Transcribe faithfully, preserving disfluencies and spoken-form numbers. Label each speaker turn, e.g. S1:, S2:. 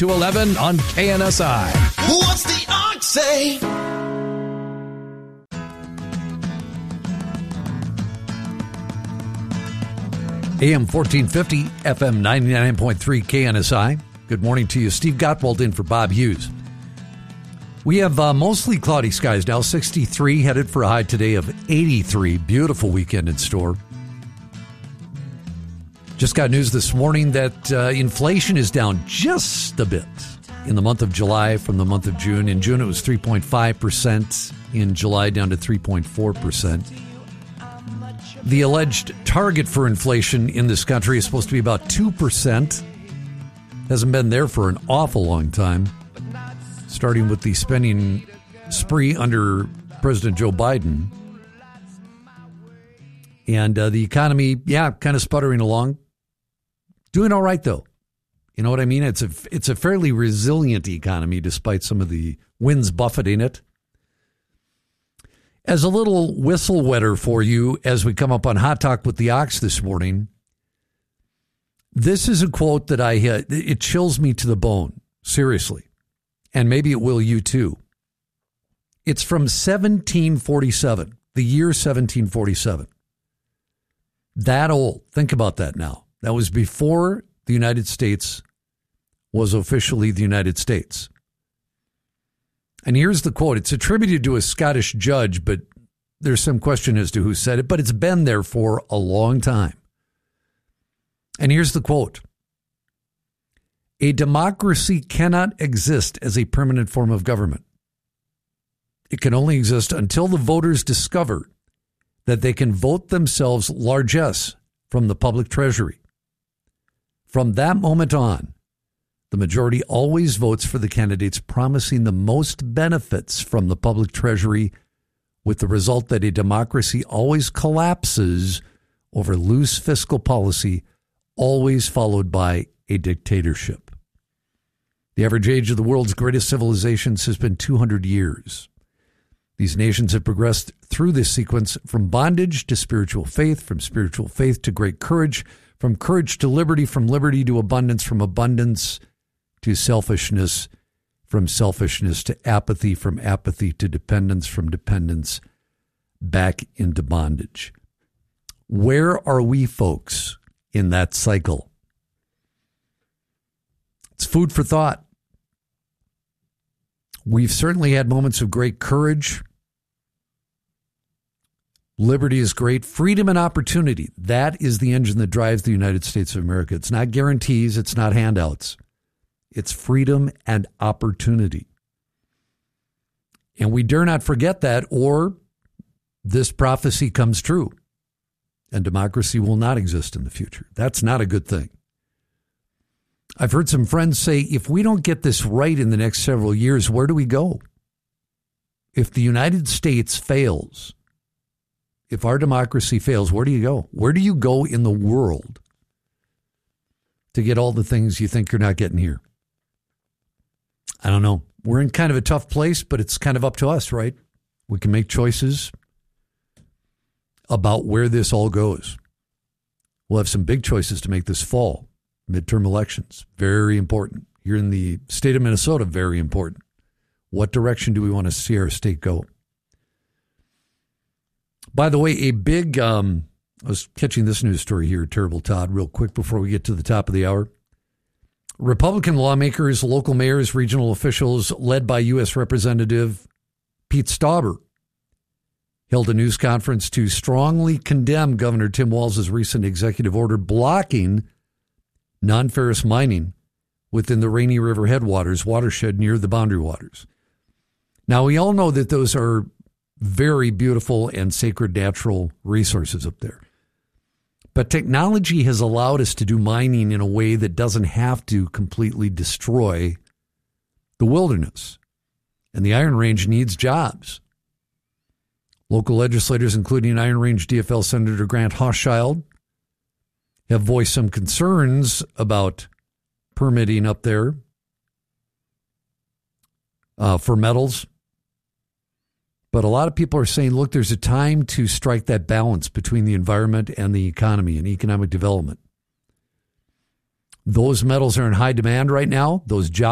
S1: to eleven on K N S I.
S2: What's the ox say?
S3: A M fourteen fifty, F M ninety-nine point three K N S I. Good morning to you. Steve Gottwald in for Bob Hughes. We have uh, mostly cloudy skies now, sixty-three, headed for a high today of eighty-three. Beautiful weekend in store. Just got news this morning that uh, inflation is down just a bit in the month of July from the month of June. In June, it was three point five percent. In July, down to three point four percent. The alleged target for inflation in this country is supposed to be about two percent. Hasn't been there for an awful long time. Starting with the spending spree under President Joe Biden. And uh, the economy, yeah, kind of sputtering along. Doing all right, though. You know what I mean? It's a, it's a fairly resilient economy, despite some of the winds buffeting it. As a little whistle wetter for you, as we come up on Hot Talk with the Ox this morning, this is a quote that I had, it chills me to the bone, seriously. And maybe it will you too. It's from seventeen forty-seven, the year seventeen forty-seven. That old. Think about that now. That was before the United States was officially the United States. And here's the quote. It's attributed to a Scottish judge, but there's some question as to who said it, but it's been there for a long time. And here's the quote. A democracy cannot exist as a permanent form of government. It can only exist until the voters discover that they can vote themselves largesse from the public treasury. From that moment on, the majority always votes for the candidates promising the most benefits from the public treasury, with the result that a democracy always collapses over loose fiscal policy, always followed by a dictatorship. The average age of the world's greatest civilizations has been two hundred years. These nations have progressed through this sequence from bondage to spiritual faith, from spiritual faith to great courage, from courage to liberty, from liberty to abundance, from abundance to selfishness, from selfishness to apathy, from apathy to dependence, from dependence back into bondage. Where are we, folks, in that cycle? It's food for thought. We've certainly had moments of great courage. Liberty is great. Freedom and opportunity. That is the engine that drives the United States of America. It's not guarantees. It's not handouts. It's freedom and opportunity. And we dare not forget that, or this prophecy comes true and democracy will not exist in the future. That's not a good thing. I've heard some friends say, if we don't get this right in the next several years, where do we go? If the United States fails, if our democracy fails, where do you go? Where do you go in the world to get all the things you think you're not getting here? I don't know. We're in kind of a tough place, but it's kind of up to us, right? We can make choices about where this all goes. We'll have some big choices to make this fall. Midterm elections, very important. Here in the state of Minnesota, very important. What direction do we want to see our state go? By the way, a big, um, I was catching this news story here, Terrible Todd, real quick before we get to the top of the hour. Republican lawmakers, local mayors, regional officials, led by U S Representative Pete Stauber, held a news conference to strongly condemn Governor Tim Walz's recent executive order blocking non-ferrous mining within the Rainy River headwaters watershed near the Boundary Waters. Now, we all know that those are very beautiful and sacred natural resources up there. But technology has allowed us to do mining in a way that doesn't have to completely destroy the wilderness. And the Iron Range needs jobs. Local legislators, including Iron Range D F L Senator Grant Hochschild, have voiced some concerns about permitting up there uh, for metals. But a lot of people are saying, look, there's a time to strike that balance between the environment and the economy and economic development. Those metals are in high demand right now. Those jobs